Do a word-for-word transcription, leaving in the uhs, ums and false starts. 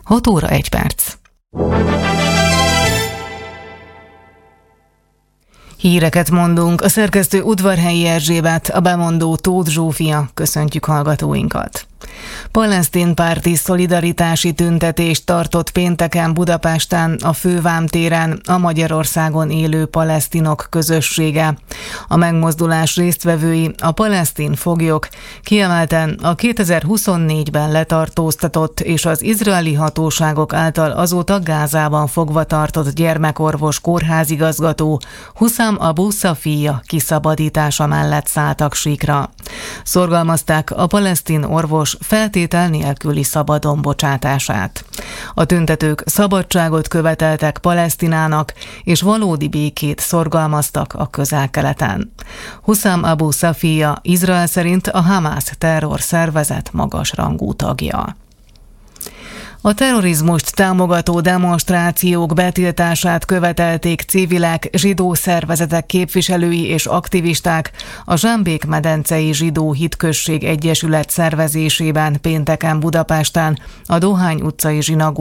hat óra egy perc. Híreket mondunk, a szerkesztő Udvarhelyi Erzsébet, a bemondó Tóth Zsófia, köszöntjük hallgatóinkat. Palesztin párti szolidaritási tüntetést tartott pénteken Budapesten a Fővám téren a Magyarországon élő palesztinok közössége. A megmozdulás résztvevői, a palesztin foglyok, kiemelten a kétezer-huszonnégyben letartóztatott és az izraeli hatóságok által azóta Gázában fogva tartott gyermekorvos kórházigazgató Huszam Abu Szafija kiszabadítása mellett szálltak síkra. Szorgalmazták a palesztin orvos feltétel nélküli szabadon bocsátását. A tüntetők szabadságot követeltek Palesztinának, és valódi békét szorgalmaztak a Közel-Keleten. Huszam Abu Szafija Izrael szerint a Hamász terrorszervezet magasrangú tagja. A terrorizmust támogató demonstrációk betiltását követelték civilek, zsidó szervezetek képviselői és aktivisták a Zsámbék-medencei Zsidó Hitközség Egyesület szervezésében pénteken Budapesten, a Dohány utcai zsinagógában.